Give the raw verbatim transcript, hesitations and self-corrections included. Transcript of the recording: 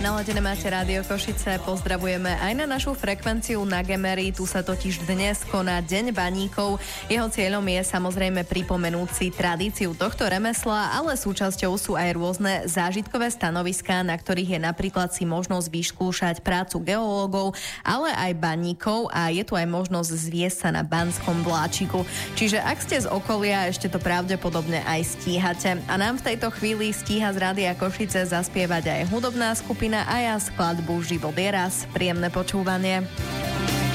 Naladené máte Rádio Košice, pozdravujeme aj na našu frekvenciu na Gemery, tu sa totiž dnes koná Deň baníkov. Jeho cieľom je samozrejme pripomenúť si tradíciu tohto remesla, ale súčasťou sú aj rôzne zážitkové stanoviská, na ktorých je napríklad si možnosť vyskúšať prácu geológov, ale aj baníkov a je tu aj možnosť zviesť sa na banskom vláčiku. Čiže ak ste z okolia, ešte to pravdepodobne aj stíhate. A nám v tejto chvíli stíha z Rádia Košice zaspievať aj hudobná skupina a ja skladbu Život je raz. Príjemné počúvanie.